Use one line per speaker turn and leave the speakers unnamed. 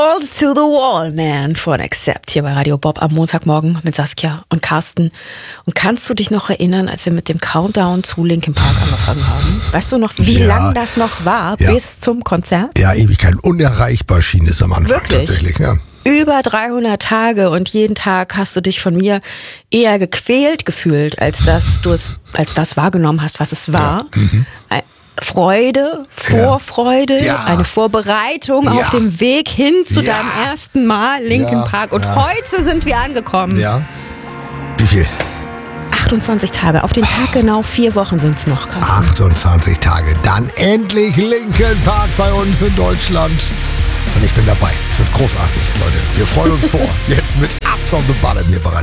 Balls to the Wall, man, von Accept hier bei Radio Bob am Montagmorgen mit Saskia und Carsten. Und kannst du dich noch erinnern, als wir mit dem Countdown zu Linkin Park angefangen haben? Weißt du noch, wie lang das noch war bis zum Konzert?
Ja, Ewigkeit. Unerreichbar schien es am Anfang.
Wirklich?
Tatsächlich, ja.
Über 300 Tage und jeden Tag hast du dich von mir eher gequält gefühlt, als dass du es als das wahrgenommen hast, was es war. Ja. Freude, Vorfreude, eine Vorbereitung auf dem Weg hin zu deinem ersten Mal Linkin Park. Und heute sind wir angekommen.
Ja. Wie viel?
28 Tage. Auf den Tag genau 4 Wochen sind es noch.
28 Tage. Dann endlich Linkin Park bei uns in Deutschland. Und ich bin dabei. Es wird großartig, Leute. Wir freuen uns vor. Jetzt mit Up from the Bottom hier bei Radio